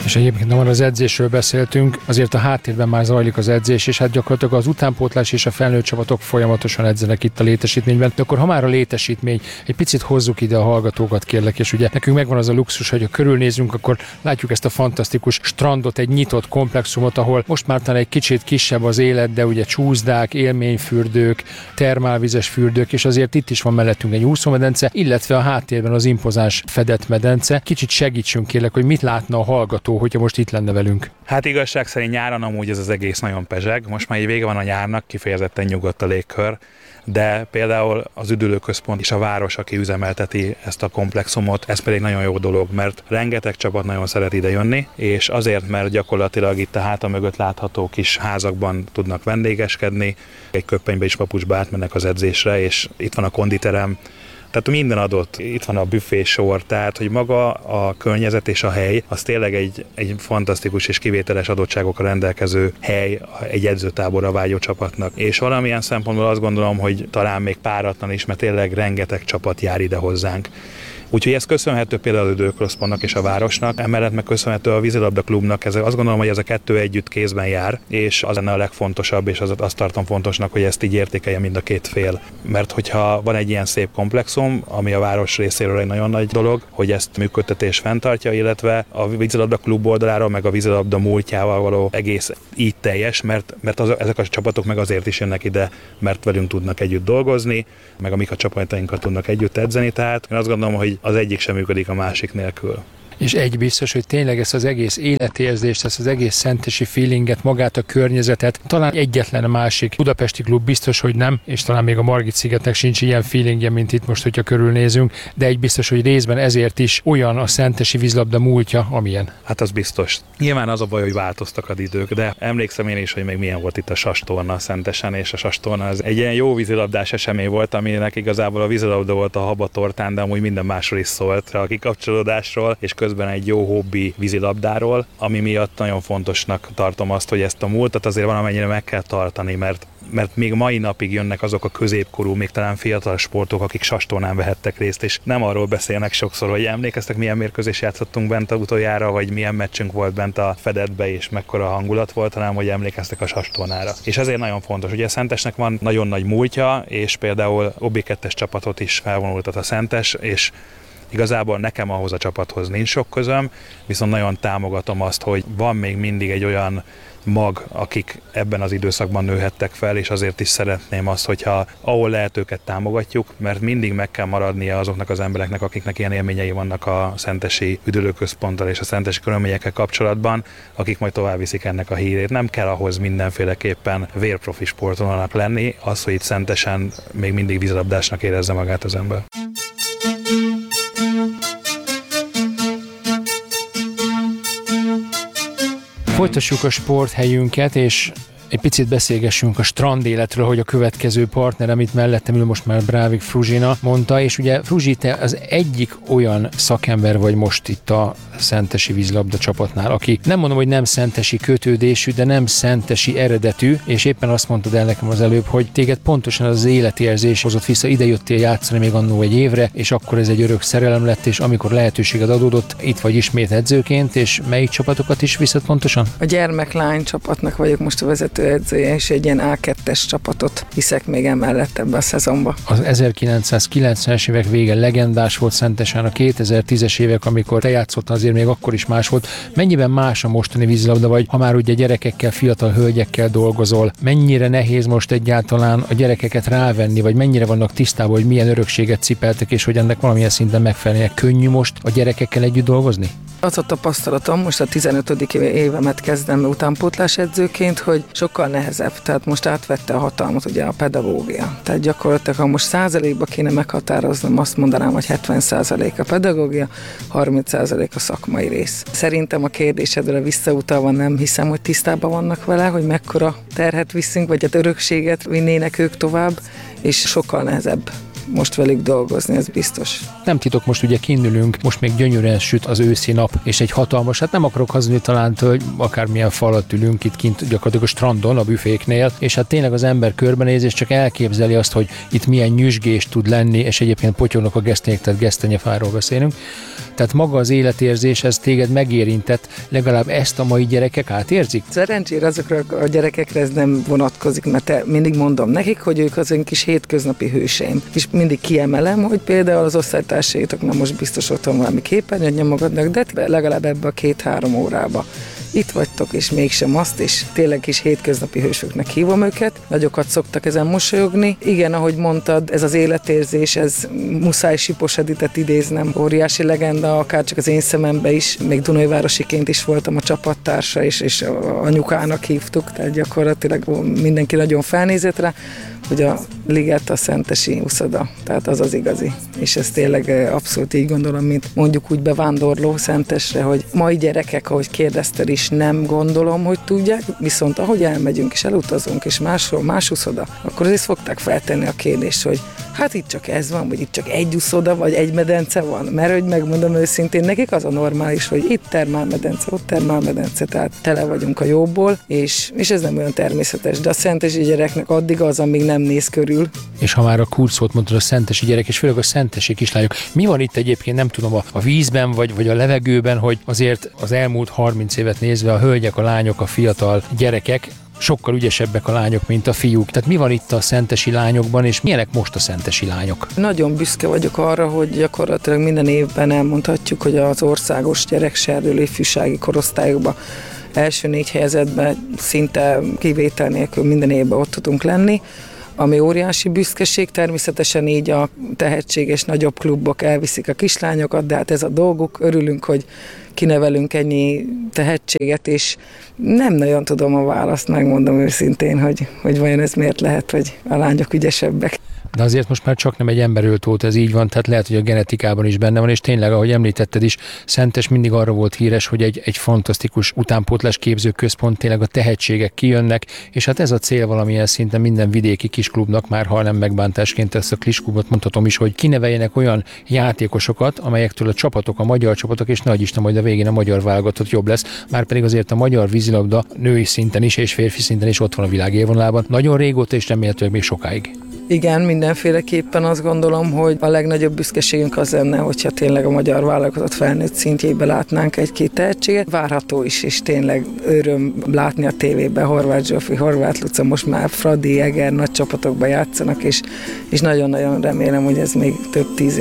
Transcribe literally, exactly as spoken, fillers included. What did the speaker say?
És egyébként nem az edzésről beszéltünk, azért a háttérben már zajlik az edzés, és hát gyakorlatilag az utánpótlás és a felnőtt csapatok folyamatosan edzenek itt a létesítményben. De akkor ha már a létesítmény, egy picit hozzuk ide a hallgatókat, kérlek, és ugye nekünk megvan az a luxus, hogy ha körülnézünk, akkor látjuk ezt a fantasztikus strandot, egy nyitott komplexumot, ahol most már talán egy kicsit kisebb az élet, de ugye csúszdák, élményfürdők, termálvizes fürdők, és azért itt is van mellettünk egy úszómedence, illetve a háttérben az impozáns fedett medence. Kicsit segítsünk, kérlek, hogy mit látna a hallgató, hogyha most itt lenne velünk. Hát igazság szerint nyáron amúgy ez az egész nagyon pezseg. Most már így vége van a nyárnak, kifejezetten nyugodt a légkör, de például az üdülőközpont és a város, aki üzemelteti ezt a komplexumot, ez pedig nagyon jó dolog, mert rengeteg csapat nagyon szeret ide jönni, és azért, mert gyakorlatilag itt a háta mögött látható kis házakban tudnak vendégeskedni, egy köppenybe is papucsba átmennek az edzésre, és itt van a konditerem, tehát minden adott, itt van a büfésor, tehát hogy maga a környezet és a hely, az tényleg egy, egy fantasztikus és kivételes adottságokkal rendelkező hely egy edzőtáborra vágyó csapatnak. És valamilyen szempontból azt gondolom, hogy talán még páratlan is, mert tényleg rengeteg csapat jár ide hozzánk. Úgyhogy ez köszönhető például az üdülőközpontnak és a városnak, emellett meg köszönhető a vízilabda klubnak, ez, azt gondolom, hogy ez a kettő együtt kézben jár, és az lenne a legfontosabb, és az, azt tartom fontosnak, hogy ezt így értékelje mind a két fél. Mert hogyha van egy ilyen szép komplexum, ami a város részéről egy nagyon nagy dolog, hogy ezt működtetés fenntartja, illetve a vízilabda klub oldaláról, meg a vízilabda múltjával való egész így teljes, mert, mert az, ezek a csapatok meg azért is jönnek ide, mert velünk tudnak együtt dolgozni, meg amik a csapatainkat tudnak együtt edzeni, tehát én azt gondolom, hogy az egyik sem működik a másik nélkül. És egy biztos, hogy tényleg ezt az egész életérzést, ezt az egész szentesi feelinget, magát a környezetet, talán egyetlen a másik budapesti klub biztos, hogy nem, és talán még a Margit-szigetnek sincs ilyen feelingje, mint itt most, hogyha körülnézünk, de egy biztos, hogy részben ezért is olyan a szentesi vízilabda múltja, amilyen. Hát az biztos. Nyilván az a baj, hogy változtak az idők, de emlékszem én is, hogy még milyen volt itt a Sastorna a Szentesen, és a Sastorna az egy ilyen jó vízilabdás esemény volt, aminek igazából a vízilabda volt a habatortán, de amúgy minden másról is szólt, a kikapcsolódásról, és közben egy jó hobbi vízilabdáról, ami miatt nagyon fontosnak tartom azt, hogy ezt a múltat azért valamennyire meg kell tartani, mert mert még mai napig jönnek azok a középkorú, még talán fiatal sportok, akik Sastornán vehettek részt, és nem arról beszélnek sokszor, hogy emlékeztek, milyen mérkőzés játszottunk bent a utoljára, vagy milyen meccsünk volt bent a Fedetbe, és mekkora hangulat volt, hanem hogy emlékeztek a Sastornára. És ezért nagyon fontos, ugye a Szentesnek van nagyon nagy múltja, és például o bé kettes csapatot is felvonultat a Szentes, és igazából nekem ahhoz a csapathoz nincs sok közöm, viszont nagyon támogatom azt, hogy van még mindig egy olyan mag, akik ebben az időszakban nőhettek fel, és azért is szeretném azt, hogyha ahol lehet őket támogatjuk, mert mindig meg kell maradnia azoknak az embereknek, akiknek ilyen élményei vannak a szentesi üdülőközponttal és a szentesi körülményekkel kapcsolatban, akik majd tovább viszik ennek a hírét. Nem kell ahhoz mindenféleképpen vérprofi sportolónak lenni, az, hogy itt Szentesen még mindig vízilabdásnak érezze magát az ember. Folytassuk a sporthelyünket, és egy picit beszélgessünk a strandéletről, hogy a következő partner, amit mellettem ül, most már Brávik Fruzsina mondta, és ugye Fruzsi, te az egyik olyan szakember vagy most itt a szentesi vízilabda csapatnál, aki nem mondom, hogy nem szentesi kötődésű, de nem szentesi eredetű, és éppen azt mondtad el nekem az előbb, hogy téged pontosan az életérzés hozott vissza, ide jöttél játszani még annó egy évre, és akkor ez egy örök szerelem lett, és amikor lehetőséged adódott, itt vagy ismét edzőként, és melyik csapatokat is viszed pontosan? A gyermeklány csapatnak vagyok most a vezetőedzője, és egy ilyen á kettes csapatot viszek még emellett ebbe a szezonba. Az ezerkilencszázkilencvenes évek vége legendás volt Szentesen, a kétezer-tízes évek, amikor te játszottál, azért még akkor is más volt. Mennyiben más a mostani vízilabda, vagy ha már ugye gyerekekkel, fiatal hölgyekkel dolgozol, mennyire nehéz most egyáltalán a gyerekeket rávenni, vagy mennyire vannak tisztában, hogy milyen örökséget cipeltek, és hogy ennek valamilyen szinten megfelelnek? Könnyű most a gyerekekkel együtt dolgozni? Az a tapasztalatom, most a tizenötödik évemet kezdem utánpótlás edzőként, hogy sokkal nehezebb, tehát most átvette a hatalmat ugye a pedagógia. Tehát gyakorlatilag, ha most százalékba kéne meghatároznom, azt mondanám, hogy hetven százalék a pedagógia, harminc százalék a szakmai rész. Szerintem a kérdésedre visszautalva nem hiszem, hogy tisztában vannak vele, hogy mekkora terhet viszünk, vagy hát örökséget vinnének ők tovább, és sokkal nehezebb most velük dolgozni, ez biztos. Nem titok, most ugye kinnülünk, most még gyönyörűen süt az őszi nap, és egy hatalmas, hát nem akarok hazudni talán, hogy akármilyen falat ülünk itt kint gyakorlatilag a strandon, a büféknél, és hát tényleg az ember körbenéz, és csak elképzeli azt, hogy itt milyen nyüzsgés tud lenni, és egyébként potyognak a gesztenyek, tehát gesztenyefáról beszélünk. Tehát maga az életérzés, ez téged megérintett, legalább ezt a mai gyerekek átérzik? Szerencsére azokra a gyerekekre ez nem vonatkozik, mert mindig mondom nekik, hogy ők az én kis hétköznapi hőseim. És mindig kiemelem, hogy például az osztálytársaitoknak most biztos otthon valami képernyőt nyomogatnak, de legalább ebbe a két-három órába itt vagytok, és mégsem azt, és tényleg is hétköznapi hősöknek hívom őket. Nagyokat szoktak ezen mosolyogni. Igen, ahogy mondtad, ez az életérzés, ez Muszáj Sipos Editet idéznem, óriási legenda, akár csak az én szemembe is, még Dunajvárosiként is voltam a csapattársa, és, és anyukának hívtuk, tehát gyakorlatilag mindenki nagyon felnézett rá, hogy a Liget a szentesi uszoda, tehát az az igazi. És ez tényleg abszolút így gondolom, mint mondjuk úgy bevándorló Szentesre, hogy mai gyerekek, ahogy kérdezted is, nem gondolom, hogy tudják, viszont ahogy elmegyünk és elutazunk, és másról más uszoda, akkor azért fogták feltenni a kérdést, hogy hát itt csak ez van, vagy itt csak egy uszoda, vagy egy medence van. Mert hogy megmondom őszintén, nekik az a normális, hogy itt termálmedence, ott termálmedence, tehát tele vagyunk a jóból, és, és ez nem olyan természetes. De a szentesi gyereknek addig az, amíg nem néz körül. És ha már a kurszót mondtad, a szentesi gyerek, és főleg a szentesi kislányok, mi van itt egyébként, nem tudom, a, a vízben, vagy, vagy a levegőben, hogy azért az elmúlt harminc évet nézve a hölgyek, a lányok, a fiatal gyerekek sokkal ügyesebbek a lányok, mint a fiúk. Tehát mi van itt a szentesi lányokban, és milyenek most a szentesi lányok? Nagyon büszke vagyok arra, hogy gyakorlatilag minden évben elmondhatjuk, hogy az országos gyerekserdülő ifjúsági korosztályokban első négy helyezetben szinte kivétel nélkül minden évben ott tudunk lenni, ami óriási büszkeség, természetesen így a tehetséges nagyobb klubok elviszik a kislányokat, de hát ez a dolguk, örülünk, hogy kinevelünk ennyi tehetséget, és nem nagyon tudom a választ, megmondom őszintén, hogy, hogy vajon ez miért lehet, hogy a lányok ügyesebbek. De azért most már csak nem egy emberölt óta ez így van, tehát lehet, hogy a genetikában is benne van, és tényleg, ahogy említetted is, Szentes mindig arra volt híres, hogy egy, egy fantasztikus utánpótlás képző központ, tényleg a tehetségek kijönnek, és hát ez a cél valamilyen szinten minden vidéki kisklubnak, már ha nem megbántásként ezt a kisklubot mondhatom is, hogy kineveljenek olyan játékosokat, amelyektől a csapatok, a magyar csapatok, és nagy Isten, majd a végén a magyar válogatott jobb lesz, már pedig azért a magyar vízilabda női szinten is és férfi szinten is ott van a világ élvonalában. Nagyon régóta és remélhetőleg még sokáig. Igen, mindenféleképpen azt gondolom, hogy a legnagyobb büszkeségünk az lenne, hogyha tényleg a magyar válogatott felnőtt szintjébe látnánk egy-két tehetséget. Várható is, és tényleg öröm látni a tévében Horváth Zsófi, Horváth Luca, most már Fradi, Eger nagy csapatokban játszanak, és, és nagyon-nagyon remélem, hogy ez még több tíz